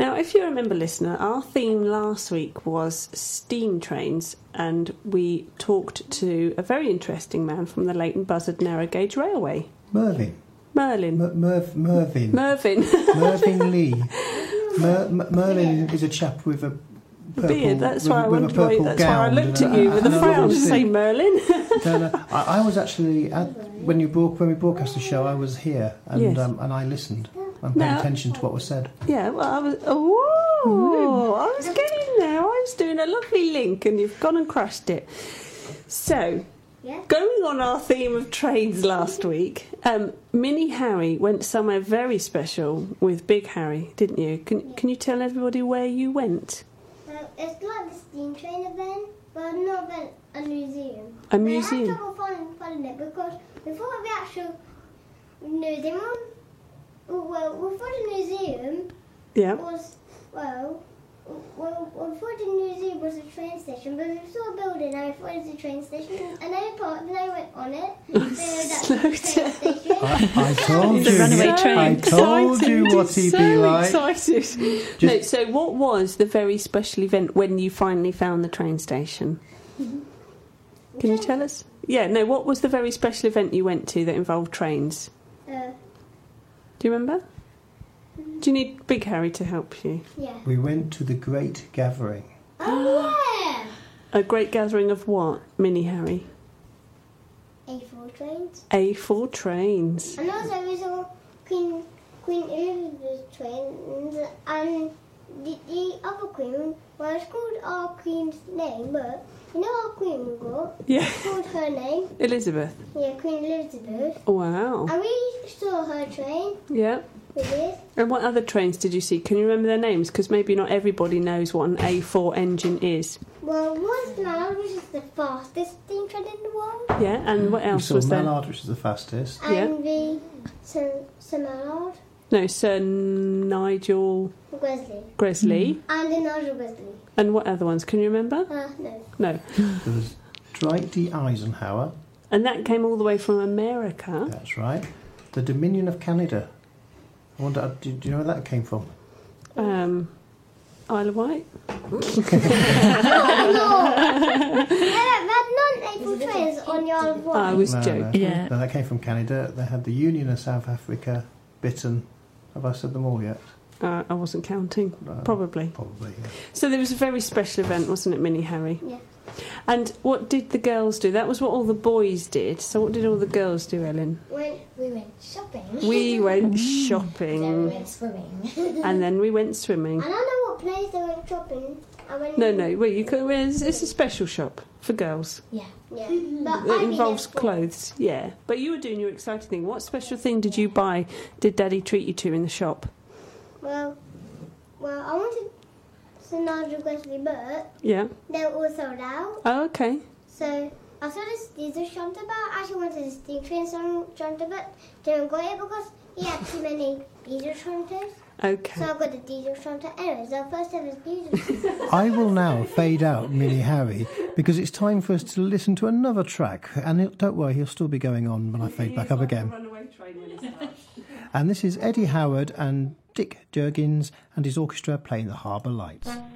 Now, if you remember, listener, our theme last week was steam trains, and we talked to a very interesting man from the Leighton Buzzard Narrow Gauge Railway. Mervyn Lee. Merlin is a chap with a purple beard. That's why I with a wondered purple why. That's why I gown looked at you with a frown to say Merlin. I was actually when we broadcast the show. I was here and Yes. and I listened and paid attention to what was said. Yeah, well, I was. Oh, I was getting there. I was doing a lovely link, and you've gone and crushed it. So. Yeah. Going on our theme of trains last week, Mini Harry went somewhere very special with Big Harry, didn't you? Can you tell everybody where you went? It's like the steam train event, but not event, a museum. A museum? I had trouble finding it because before the actual museum, before the museum Yeah. was, before the museum was a train station, but we saw a building and I thought it was a train station, and then I went on it. That's the train station. I told The you. runaway train. I told you what he'd be like. Excited. No, so what was the very special event when you finally found the train station? Can you tell us? Yeah, no, what was the very special event you went to that involved trains? Do you remember? Do you need Big Harry to help you? Yeah. We went to the Great Gathering. Oh yeah. A great gathering of what, Mini Harry? A4 trains. A4 trains. And also we saw Queen Elizabeth trains, and the other queen was called our queen's name, but you know our queen we got? Yeah. Called her name. Elizabeth. Yeah, Queen Elizabeth. Wow. And we saw her train. Yeah. We did. And what other trains did you see? Can you remember their names? Because maybe not everybody knows what an A4 engine is. Well, one's Mallard, which is the fastest steam train in the world. Yeah, and what else we was saw there? Mallard, which is the fastest. Yeah. And the Sir Mallard. No, Sir Nigel Gresley. Gresley. And the Nigel Gresley. And what other ones? Can you remember? No. No. There was Dwight D. Eisenhower. And that came all the way from America. That's right. The Dominion of Canada. I wonder, do you know where that came from? Isle of Wight. That non-April trains on your Isle of Wight. I was No, joking. Yeah. No, that came from Canada. They had the Union of South Africa, Britain. Have I said them all yet? I wasn't counting. Probably. Probably, yeah. So there was a very special event, wasn't it, Mini Harry? Yeah. And what did the girls do? That was what all the boys did. So what did all the girls do, Ellen? We went shopping. We went Then we shopping. went swimming. And then we went swimming. I don't know what place they went shopping. No. Well, you could. It's a special shop for girls. Yeah. But It involves clothes. Yeah. But you were doing your exciting thing. What special thing did you buy? Did Daddy treat you to in the shop? Well, I wanted some Nigel Gresley, but Yeah. they were all sold out. Oh, okay. So I saw this diesel shunter, but I actually wanted a steam train shunter, but didn't got it because he had too many diesel shunters. Okay. So I got the diesel shunter. Anyways, our first ever diesel shunter. I will now fade out Mini Harry because it's time for us to listen to another track. And don't worry, he'll still be going on when I fade back up again. And this is Eddie Howard and Dick Jurgens and his orchestra playing the Harbour Lights.